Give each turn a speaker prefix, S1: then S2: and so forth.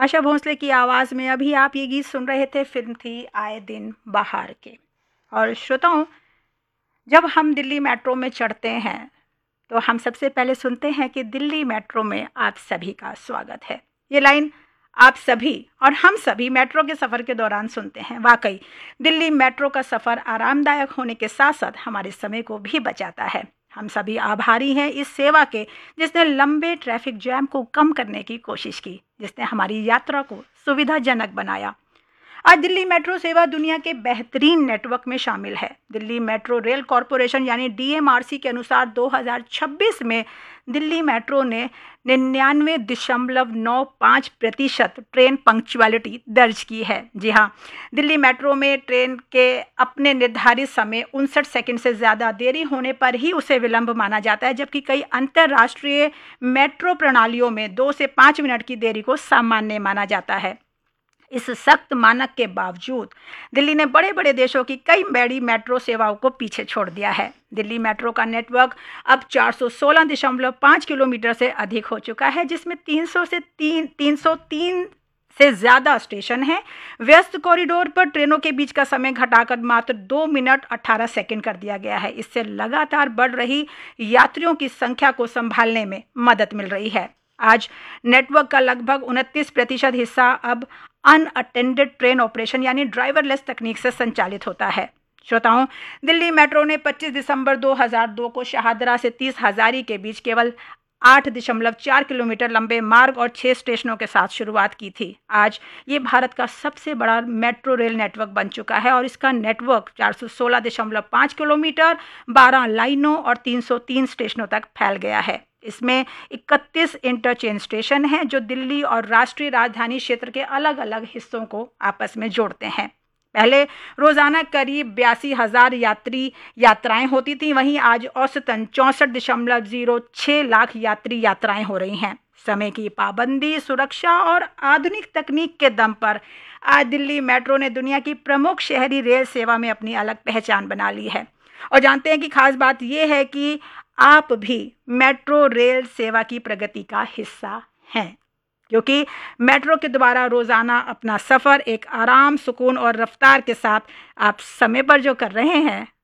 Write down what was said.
S1: आशा भोसले की आवाज़ में अभी आप ये गीत सुन रहे थे। फिल्म थी आए दिन बाहर के। और श्रोताओं, जब हम दिल्ली मेट्रो में चढ़ते हैं तो हम सबसे पहले सुनते हैं कि दिल्ली मेट्रो में आप सभी का स्वागत है। ये लाइन आप सभी और हम सभी मेट्रो के सफ़र के दौरान सुनते हैं। वाकई दिल्ली मेट्रो का सफ़र आरामदायक होने के साथ साथ हमारे समय को भी बचाता है। हम सभी आभारी हैं इस सेवा के, जिसने लंबे ट्रैफिक जैम को कम करने की कोशिश की, जिसने हमारी यात्रा को सुविधाजनक बनाया। आज दिल्ली मेट्रो सेवा दुनिया के बेहतरीन नेटवर्क में शामिल है। दिल्ली मेट्रो रेल कॉरपोरेशन यानी DMRC के अनुसार 2026 में दिल्ली मेट्रो ने 99.95% ट्रेन पंक्चुअलिटी दर्ज की है। जी हाँ, दिल्ली मेट्रो में ट्रेन के अपने निर्धारित समय 59 सेकंड से ज़्यादा देरी होने पर ही उसे विलंब माना जाता है, जबकि कई अंतर्राष्ट्रीय मेट्रो प्रणालियों में 2 से 5 मिनट की देरी को सामान्य माना जाता है। इस सख्त मानक के बावजूद दिल्ली ने बड़े बड़े देशों की कई बड़ी मेट्रो सेवाओं को पीछे छोड़ दिया है। दिल्ली मेट्रो का नेटवर्क अब 416.5 किलोमीटर से अधिक हो चुका है, जिसमें 303 से ज़्यादा स्टेशन हैं। व्यस्त कॉरिडोर पर ट्रेनों के बीच का समय घटाकर मात्र 2 मिनट 18 सेकंड कर दिया गया है। इससे लगातार बढ़ रही यात्रियों की संख्या को संभालने में मदद मिल रही है। आज नेटवर्क का लगभग 29% हिस्सा अब अनअटेंडेड ट्रेन ऑपरेशन यानी ड्राइवरलेस तकनीक से संचालित होता है। श्रोताओं, दिल्ली मेट्रो ने 25 दिसंबर 2002 को शाहदरा से 30 हजारी के बीच केवल 8.4 किलोमीटर लंबे मार्ग और 6 स्टेशनों के साथ शुरुआत की थी। आज ये भारत का सबसे बड़ा मेट्रो रेल नेटवर्क बन चुका है और इसका नेटवर्क 416.5 किलोमीटर, 12 लाइनों और 303 स्टेशनों तक फैल गया है। इसमें 31 इंटरचेंज स्टेशन हैं जो दिल्ली और राष्ट्रीय राजधानी क्षेत्र के अलग अलग हिस्सों को आपस में जोड़ते हैं। पहले रोजाना करीब 82,000 यात्राएं होती थी, वहीं आज औसतन 64.06 लाख यात्राएं हो रही हैं। समय की पाबंदी, सुरक्षा और आधुनिक तकनीक के दम पर आज दिल्ली मेट्रो ने दुनिया की प्रमुख शहरी रेल सेवा में अपनी अलग पहचान बना ली है। और जानते हैं कि खास बात यह है कि आप भी मेट्रो रेल सेवा की प्रगति का हिस्सा हैं, क्योंकि मेट्रो के द्वारा रोज़ाना अपना सफ़र एक आराम, सुकून और रफ्तार के साथ आप समय पर जो कर रहे हैं,